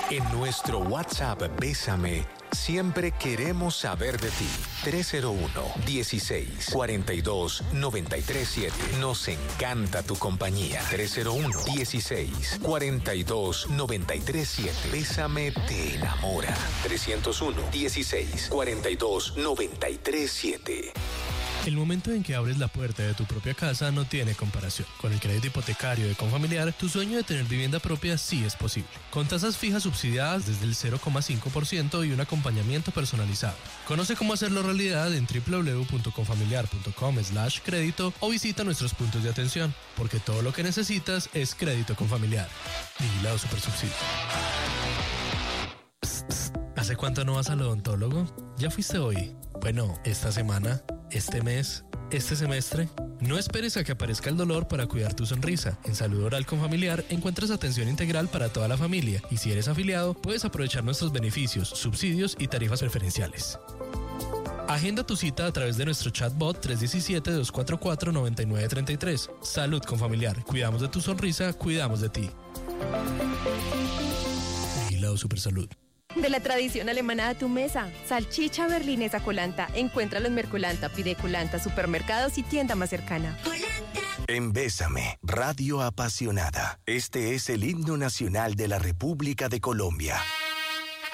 En nuestro WhatsApp Bésame, siempre queremos saber de ti. 301-16-42-937. Nos encanta tu compañía. 301-16-42-937. Bésame te enamora. 301-16-42-937. El momento en que abres la puerta de tu propia casa no tiene comparación. Con el crédito hipotecario de Confamiliar, tu sueño de tener vivienda propia sí es posible. Con tasas fijas subsidiadas desde el 0,5% y un acompañamiento personalizado. Conoce cómo hacerlo realidad en www.confamiliar.com/crédito o visita nuestros puntos de atención, porque todo lo que necesitas es crédito Confamiliar. Vigilado Supersubsidio. ¿Hace cuánto no vas al odontólogo? ¿Ya fuiste hoy? Bueno, esta semana, este mes, este semestre. No esperes a que aparezca el dolor para cuidar tu sonrisa. En Salud Oral Confamiliar encuentras atención integral para toda la familia y si eres afiliado, puedes aprovechar nuestros beneficios, subsidios y tarifas preferenciales. Agenda tu cita a través de nuestro chatbot 317-244-9933. Salud Confamiliar. Cuidamos de tu sonrisa, cuidamos de ti. Vigilado Supersalud. De la tradición alemana a tu mesa. Salchicha berlinesa Colanta. Encuéntralo en Mercolanta, Pidecolanta, supermercados y tienda más cercana. En Bésame, Radio Apasionada. Este es el himno nacional de la República de Colombia.